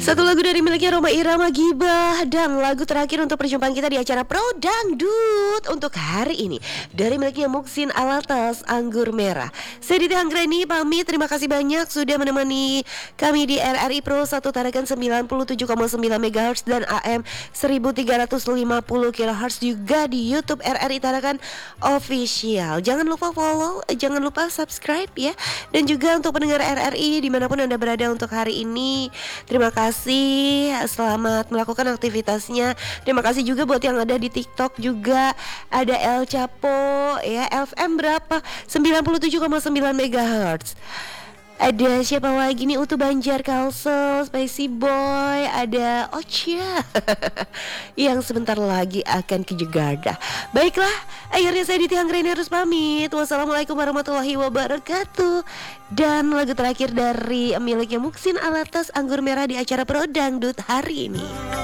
Satu lagu dari miliknya Rhoma Irama Gibah. Dan lagu terakhir untuk perjumpaan kita di acara Pro Dangdut untuk hari ini dari miliknya Muksin Alatas, Anggur Merah. Saya Diti Anggreni pamit, terima kasih banyak sudah menemani kami di RRI Pro 1 Tarakan 97,9 MHz dan AM 1350 kHz, juga di YouTube RRI Tarakan Official. Jangan lupa follow, jangan lupa subscribe ya. Dan juga untuk pendengar RRI dimanapun Anda berada untuk hari ini, terima kasih, selamat melakukan aktivitasnya. Terima kasih juga buat yang ada di TikTok juga. Ada El Chapo ya, FM berapa? 97,9 MHz. Ada siapa lagi nih? Utu Banjar Kalsel, Spicy Boy, ada Ocha yang sebentar lagi akan ke Jakarta. Baiklah, akhirnya saya Diti Anggreni harus pamit. Wassalamualaikum warahmatullahi wabarakatuh. Dan lagu terakhir dari miliknya Muksin Alatas, Anggur Merah di acara Pro Dangdut hari ini.